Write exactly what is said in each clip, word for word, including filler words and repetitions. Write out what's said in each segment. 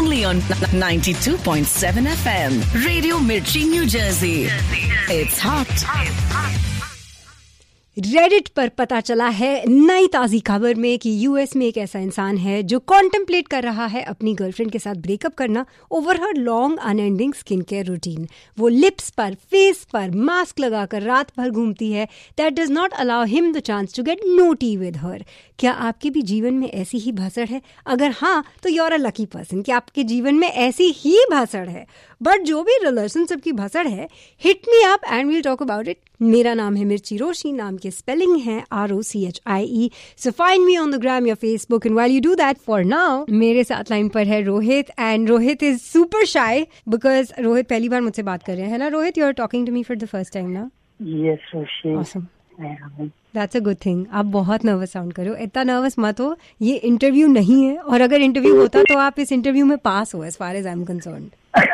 only on ninety-two point seven F M. Radio Mirchi, New Jersey. It's hot. Reddit पर पता चला है नई ताज़ी खबर में कि यूएस में एक ऐसा इंसान है जो कॉन्टेम्पलेट कर रहा है अपनी गर्लफ्रेंड के साथ ब्रेकअप करना ओवर हर long unending skin care routine. वो लिप्स पर, फेस पर मास्क लगाकर रात भर घूमती है। That does not allow him the chance to get naughty with her. क्या आपके भी जीवन में ऐसी ही भासड़ है? अगर हाँ तो you are a lucky person कि आपके जीवन में ऐसी ही भासड़ है। बट जो भी रिलेशनशिप की भासड़ है, hit me up and we'll talk about it. मेरा नाम है मिर्ची रोशी, नाम के स्पेलिंग है R O C H I E. So find me on the gram या Facebook and while you do that for now मेरे साथ लाइन पर है Rohit. And Rohit is super shy because Rohit पहली बार मुझसे बात कर रहे हैं, है ना Rohit? You are talking to me for the first time ना? Yes Roshi. Awesome, that's a good thing. आप बहुत नर्वस साउंड कर रहे हो, इतना नर्वस मत हो। ये इंटरव्यू नहीं है, और अगर इंटरव्यू होता तो आप इस इंटरव्यू में पास हो as far as I am concerned.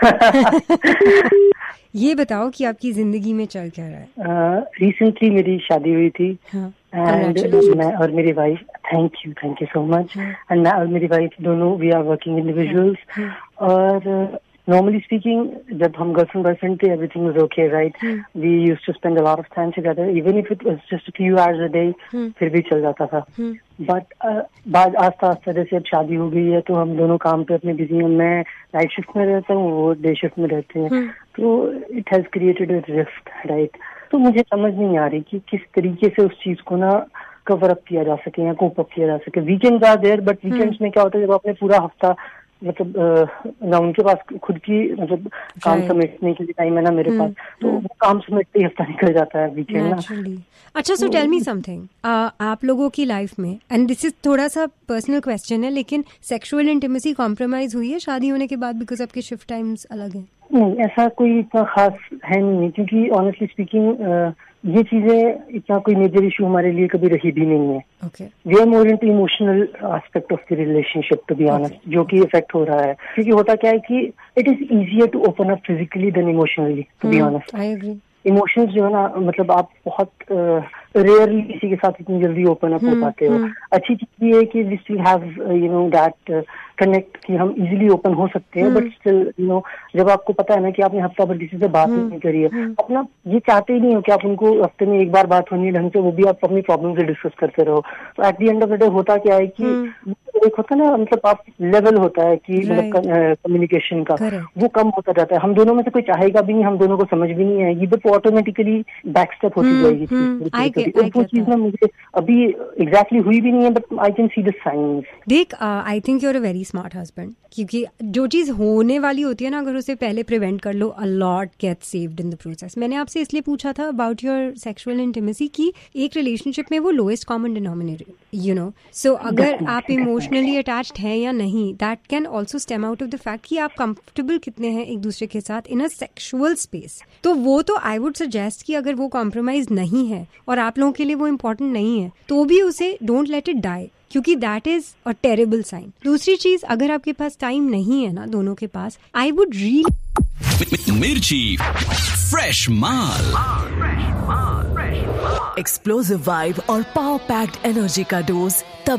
ये बताओ कि आपकी जिंदगी में चल क्या रहा है? रिसेंटली uh, मेरी शादी हुई थी एंड मैं और मेरी wife, thank you thank you so much, and मैं और मेरी वाइफ दोनों वी आर वर्किंग इंडिविजुअल्स। और नॉर्मली स्पीकिंग जब हम गर्लफ्रेंड बॉयफ्रेंड थे everything was okay right, we used to spend a lot of time together even if it was just a few hours a day, फिर भी चल जाता था। But बाद आस्ता आस्ता जैसे अब शादी हो गई है तो हम दोनों काम पे अपने बिजी हैं। मैं नाइट शिफ्ट में रहता हूँ, वो डे शिफ्ट में रहते हैं, तो it has created a rift right. तो मुझे समझ नहीं आ रही कि किस तरीके से उस चीज को ना कवर अप किया जा सके या कोप अप किया जा सके। Weekends are there, but weekends में क्या होता है जब आपने पूरा हफ्ता मतलब ना उनके पास खुद की मतलब काम समेटने के लिए टाइम है ना मेरे पास, तो वो काम समेटते ही हफ्ता निकल जाता है वीकेंड ना। अच्छा, सो टेल मी समथिंग, आप लोगों की लाइफ में, एंड दिस इज थोड़ा सा पर्सनल क्वेश्चन है, लेकिन सेक्सुअल इंटीमेसी कॉम्प्रोमाइज हुई है शादी होने के बाद बिकॉज आपके शिफ्ट टाइम्स अलग हैं? नहीं, ऐसा कोई इतना खास है नहीं, क्योंकि ऑनेस्टली स्पीकिंग ये चीजें इतना कोई मेजर इशू हमारे लिए कभी रही भी नहीं है। okay. We are more into emotional aspect of the relationship to be honest, जो कि इफेक्ट हो रहा है। क्योंकि होता क्या है कि it is easier to open up physically than emotionally to be honest. I agree. Emotions जो है ना, मतलब आप बहुत रेयरली uh, किसी के साथ इतनी जल्दी ओपन अप हो पाते हो। अच्छी चीज ये है कि we still have you know that connect कि हम इजीली ओपन हो सकते हैं, बट स्टिल यू नो जब आपको पता है ना कि आपने हफ्ता भर किसी से बात नहीं करी है, अपना ये चाहते ही नहीं हो कि आप उनको हफ्ते में एक बार बात होनी ढंग से, वो भी आप अपनी प्रॉब्लम से डिस्कस करते रहो। तो at the end of the day होता क्या है कि एक होता है ना, मतलब आप लेवल होता है कि मतलब कम्युनिकेशन का वो कम होता जाता है। हम दोनों में से कोई चाहेगा भी नहीं, हम दोनों को समझ भी नहीं आएगी, बट वो ऑटोमेटिकली बैकस्टेप होती जाएगी। वो चीज ना मुझे अभी एग्जैक्टली हुई भी नहीं है, but I can see the science. देख, I think you are a very smart husband, क्योंकि जो चीज होने वाली होती है ना, अगर उसे पहले प्रिवेंट कर लो, a lot gets saved in the process. मैंने आपसे इसलिए पूछा था अबाउट योर सेक्सुअल इंटीमेसी कि एक रिलेशनशिप में वो lowest common denominator, you know. सो अगर आप इमोशनली अटैच्ड हैं या नहीं, that can also stem out of the fact कि आप कंफर्टेबल कितने हैं एक दूसरे के साथ इन अ सेक्सुअल स्पेस। तो वो तो आई वुड सजेस्ट कि अगर वो कॉम्प्रोमाइज नहीं है और आप लोगों के लिए वो इम्पोर्टेंट नहीं है, तो भी उसे डोंट लेट इट डाई, क्योंकि that is a terrible sign. दूसरी चीज, अगर आपके पास टाइम नहीं है ना दोनों के पास, आई वुड रियली मिर्ची फ्रेश माल, एक्सप्लोसिव वाइब और पावर पैक्ड एनर्जी का डोज।